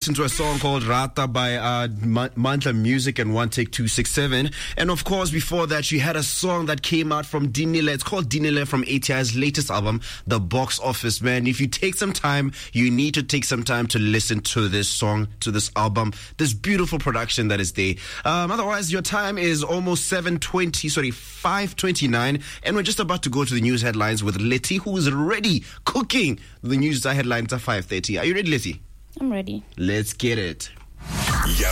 into a song called Rata by Mandla Music and One Take 267. And of course, before that, you had a song that came out from Dinile. It's called Dinile from ATI's latest album, The Box Office. Man, if you take some time, you need to take some time to listen to this song, to this album, this beautiful production that is there. Otherwise, your time is almost 5:29, and we're just about to go to the news headlines with Letty, who is ready cooking the news headlines at 5:30. Are you ready, Letty? I'm ready. Let's get it.